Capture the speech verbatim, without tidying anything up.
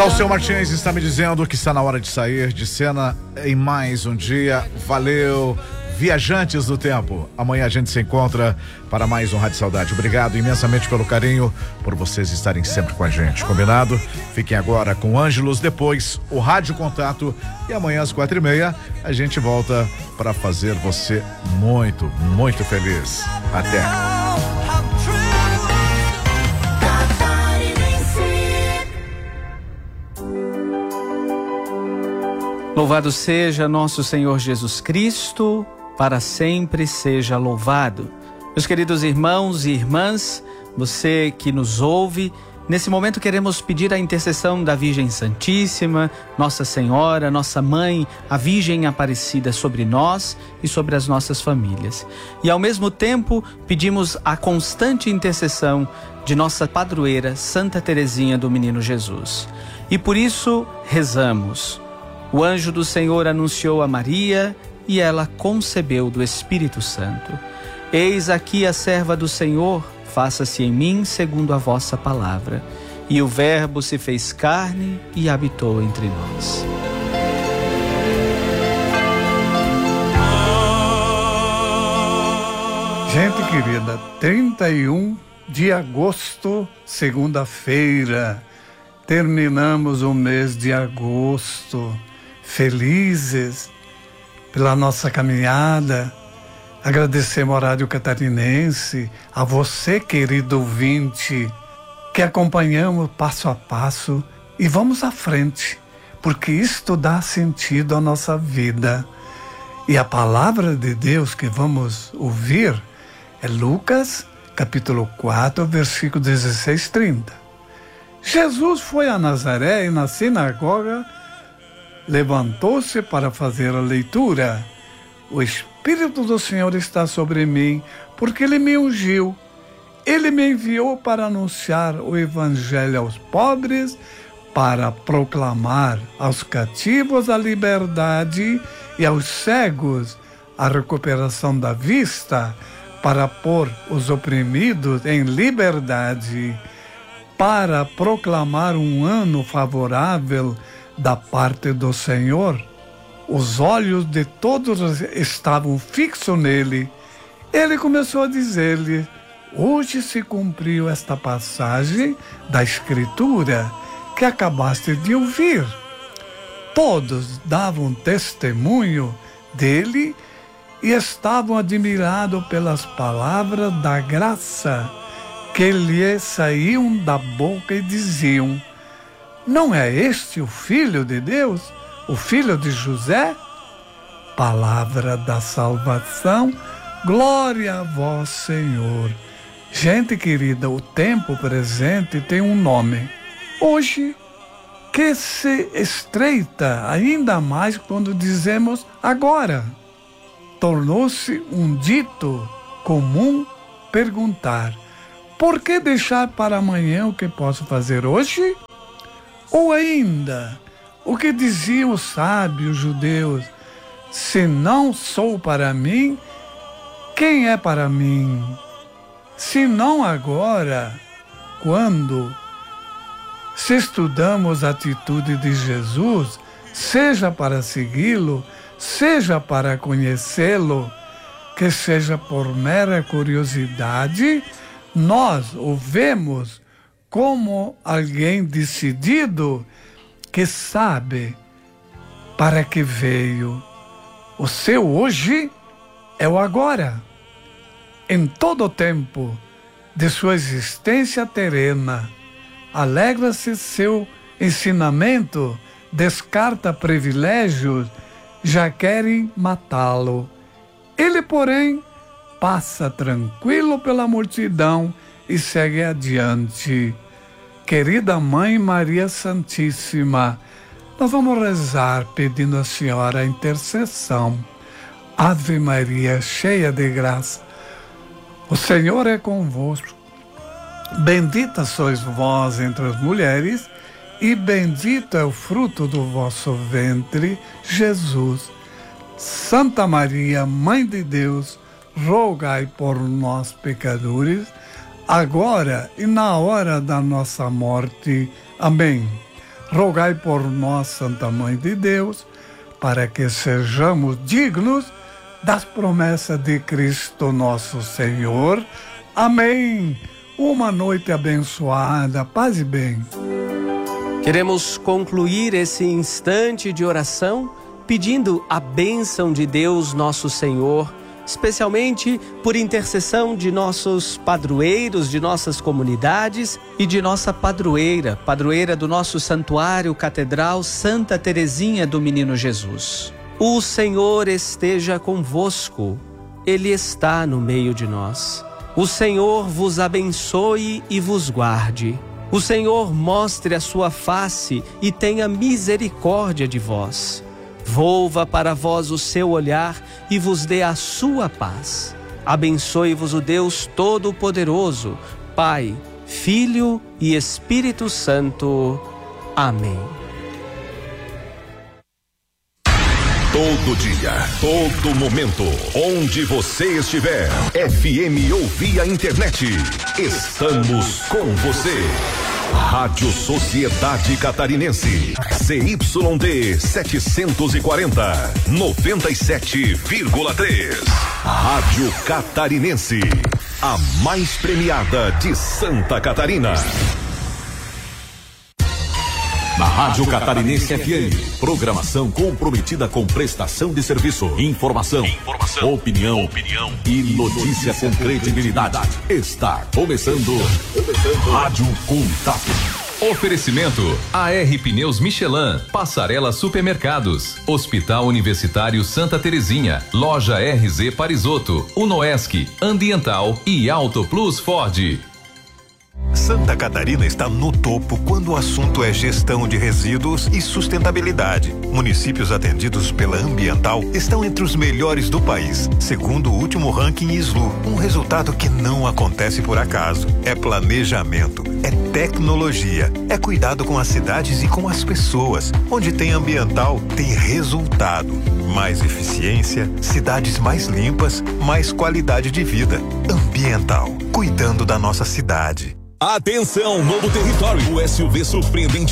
Dalceu Martins está me dizendo que está na hora de sair de cena em mais um dia. Valeu, viajantes do tempo. Amanhã a gente se encontra para mais um Rádio Saudade. Obrigado imensamente pelo carinho, por vocês estarem sempre com a gente. Combinado? Fiquem agora com Ângelos, depois o Rádio Contato e amanhã às quatro e meia a gente volta para fazer você muito, muito feliz. Até. Louvado seja nosso Senhor Jesus Cristo, para sempre seja louvado. Meus queridos irmãos e irmãs, você que nos ouve, nesse momento queremos pedir a intercessão da Virgem Santíssima, Nossa Senhora, Nossa Mãe, a Virgem Aparecida sobre nós e sobre as nossas famílias. E ao mesmo tempo pedimos a constante intercessão de nossa padroeira Santa Teresinha do Menino Jesus. E por isso rezamos. O anjo do Senhor anunciou a Maria e ela concebeu do Espírito Santo. Eis aqui a serva do Senhor, faça-se em mim segundo a vossa palavra. E o Verbo se fez carne e habitou entre nós. Gente querida, trinta e um de agosto, segunda-feira, terminamos o mês de agosto. Felizes pela nossa caminhada. Agradecemos à Rádio Catarinense, a você, querido ouvinte, que acompanhamos passo a passo e vamos à frente, porque isto dá sentido à nossa vida. E a palavra de Deus que vamos ouvir é Lucas, capítulo quatro, versículo dezesseis, trinta. Jesus foi a Nazaré e na sinagoga levantou-se para fazer a leitura. O Espírito do Senhor está sobre mim, porque Ele me ungiu. Ele me enviou para anunciar o Evangelho aos pobres, para proclamar aos cativos a liberdade e aos cegos a recuperação da vista, para pôr os oprimidos em liberdade, para proclamar um ano favorável da parte do Senhor. Os olhos de todos estavam fixos nele. Ele começou a dizer-lhe: hoje se cumpriu esta passagem da Escritura que acabaste de ouvir. Todos davam testemunho dele e estavam admirados pelas palavras da graça que lhe saíam da boca e diziam: não é este o Filho de Deus, o filho de José? Palavra da salvação, glória a vós, Senhor. Gente querida, o tempo presente tem um nome. Hoje, que se estreita ainda mais quando dizemos agora. Tornou-se um dito comum perguntar: por que deixar para amanhã o que posso fazer hoje? Ou ainda, o que diziam os sábios judeus: se não sou para mim, quem é para mim? Se não agora, quando? Se estudamos a atitude de Jesus, seja para segui-lo, seja para conhecê-lo, que seja por mera curiosidade, nós o vemos como alguém decidido que sabe para que veio. O seu hoje é o agora. Em todo o tempo de sua existência terrena, alegra-se seu ensinamento, descarta privilégios, já querem matá-lo. Ele, porém, passa tranquilo pela multidão e segue adiante. Querida Mãe Maria Santíssima, nós vamos rezar pedindo à Senhora a intercessão. Ave Maria, cheia de graça, o Senhor é convosco. Bendita sois vós entre as mulheres, e bendito é o fruto do vosso ventre, Jesus. Santa Maria, Mãe de Deus, rogai por nós, pecadores, agora e na hora da nossa morte. Amém. rogai por nós, Santa Mãe de Deus, para que sejamos dignos das promessas de Cristo nosso Senhor. Amém. Uma noite abençoada, paz e bem. Queremos concluir esse instante de oração pedindo a bênção de Deus nosso Senhor, especialmente por intercessão de nossos padroeiros, de nossas comunidades e de nossa padroeira, padroeira do nosso santuário catedral Santa Teresinha do Menino Jesus. O Senhor esteja convosco, Ele está no meio de nós. O Senhor vos abençoe e vos guarde. O Senhor mostre a sua face e tenha misericórdia de vós. Volva para vós o seu olhar e vos dê a sua paz. Abençoe-vos o Deus Todo-Poderoso, Pai, Filho e Espírito Santo. Amém. Todo dia, todo momento, onde você estiver, F M ou via internet, estamos com você. Rádio Sociedade Catarinense, C Y D setecentos e quarenta, noventa e sete vírgula três. Rádio Catarinense, a mais premiada de Santa Catarina. Na Rádio Catarinense F M, programação comprometida com prestação de serviço, informação, informação opinião, opinião e notícia com credibilidade. Está começando, começando Rádio Contato. Oferecimento A R Pneus Michelin, Passarela Supermercados, Hospital Universitário Santa Terezinha, Loja R Z Parisotto, Unoesc, Ambiental e Auto Plus Ford. Santa Catarina está no topo quando o assunto é gestão de resíduos e sustentabilidade. Municípios atendidos pela Ambiental estão entre os melhores do país, segundo o último ranking I S L U. Um resultado que não acontece por acaso. É planejamento, é tecnologia, é cuidado com as cidades e com as pessoas. Onde tem Ambiental, tem resultado. Mais eficiência, cidades mais limpas, mais qualidade de vida. Ambiental, cuidando da nossa cidade. Atenção, novo território. O S U V surpreendente